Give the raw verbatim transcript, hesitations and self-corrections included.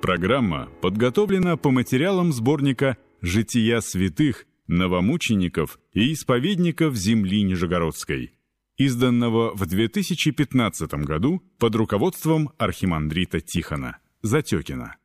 Программа подготовлена по материалам сборника «Жития святых, новомучеников и исповедников земли Нижегородской», изданного в две тысячи пятнадцатом году под руководством архимандрита Тихона Затекина.